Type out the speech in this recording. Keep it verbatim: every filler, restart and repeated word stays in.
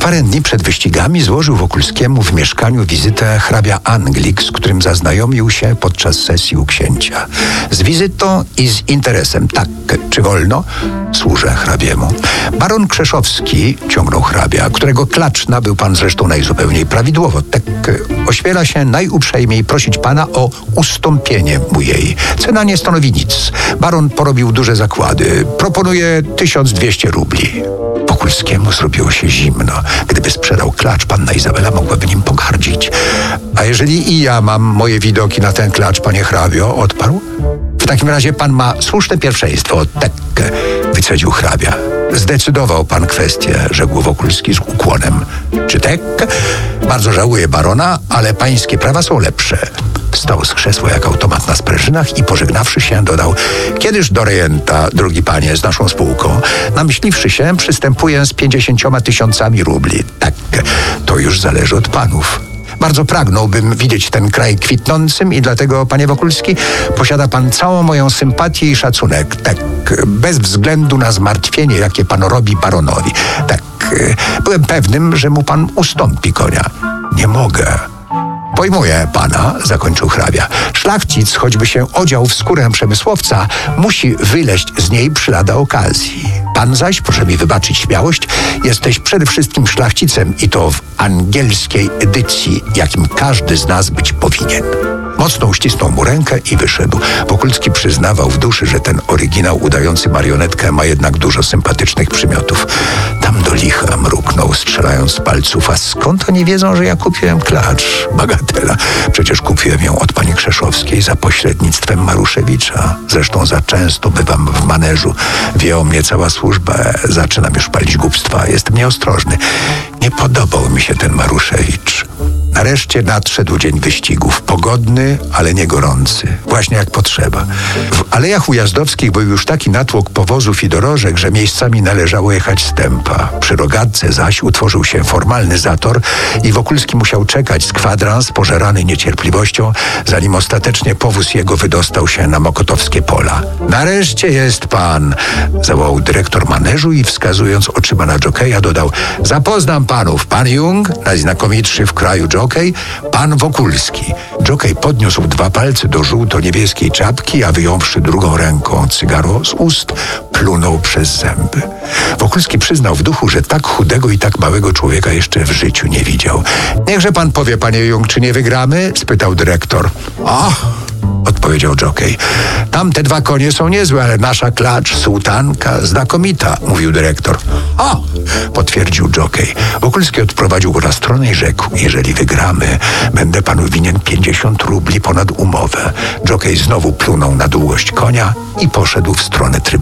parę dni przed wyścigami złożył Wokulskiemu w mieszkaniu wizytę hrabia Anglik, z którym zaznajomił się podczas sesji u księcia. Z wizytą i z interesem. Tak, czy wolno? Służę hrabiemu. Baron Krzeszowski, ciągnął hrabia, którego klacz nabył pan zresztą najzupełniej prawidłowo. Tak, ośmiela się najuprzejmiej prosić pana o ustąpienie mu jej. Cena nie stanowi nic. Baron porobił duże zakłady. Proponuje tysiąc dwieście rubli. Wokulskiemu zrobiło się zimno. Gdyby sprzedał klacz, panna Izabela mogłaby nim pogardzić. A jeżeli i ja mam moje widoki na ten klacz, panie hrabio, odparł. W takim razie pan ma słuszne pierwszeństwo. Tak, wycedził hrabia. Zdecydował pan kwestię, rzekł Wokulski z ukłonem. Czy tak? Bardzo żałuję barona, ale pańskie prawa są lepsze. Wstał z krzesła jak automat na sprężynach i pożegnawszy się dodał: kiedyż do rejenta, drogi panie, z naszą spółką? Namyśliwszy się, przystępuję z pięćdziesięcioma tysiącami rubli. Tak, to już zależy od panów. Bardzo pragnąłbym widzieć ten kraj kwitnącym i dlatego, panie Wokulski, posiada pan całą moją sympatię i szacunek. Tak, bez względu na zmartwienie, jakie pan robi baronowi. Tak, byłem pewnym, że mu pan ustąpi konia. Nie mogę. Pojmuję pana, zakończył hrabia. Szlachcic, choćby się odział w skórę przemysłowca, musi wyleźć z niej przy lada okazji. Pan zaś, proszę mi wybaczyć śmiałość, jesteś przede wszystkim szlachcicem i to w angielskiej edycji, jakim każdy z nas być powinien. Mocno uścisnął mu rękę i wyszedł. Wokulski przyznawał w duszy, że ten oryginał udający marionetkę ma jednak dużo sympatycznych przymiotów. Tam do licha mruknął, strzelając z palców. A skąd oni wiedzą, że ja kupiłem klacz? Bagatela. Przecież kupiłem ją od pani Krzeszowskiej za pośrednictwem Maruszewicza. Zresztą za często bywam w maneżu. Wie o mnie cała służba. Zaczynam już palić głupstwa. Jestem nieostrożny. Nie podobał mi się ten Maruszewicz. Nareszcie nadszedł dzień wyścigów. Pogodny, ale nie gorący. Właśnie jak potrzeba. W Alejach Ujazdowskich był już taki natłok powozów i dorożek, że miejscami należało jechać stępa. Przy Rogatce zaś utworzył się formalny zator i Wokulski musiał czekać z kwadrans, pożerany niecierpliwością, zanim ostatecznie powóz jego wydostał się na mokotowskie pola. Nareszcie jest pan, zawołał dyrektor maneżu i wskazując oczyma na dżokeja dodał: zapoznam panów, pan Jung, najznakomitszy w kraju dżokej, pan Wokulski. Dżokej podniósł dwa palce do żółto-niebieskiej czapki, a wyjąwszy drugą ręką cygaro z ust, plunął przez zęby. Wokulski przyznał w duchu, że tak chudego i tak małego człowieka jeszcze w życiu nie widział. Niechże pan powie, panie Jung, czy nie wygramy? Spytał dyrektor. Ach! Odpowiedział dżokej. Tamte dwa konie są niezłe, ale nasza klacz, sułtanka, znakomita, mówił dyrektor. O! Potwierdził dżokej. Wokulski odprowadził go na stronę i rzekł: jeżeli wygramy, będę panu winien pięćdziesiąt rubli ponad umowę. Dżokej znowu plunął na długość konia i poszedł w stronę trybuny.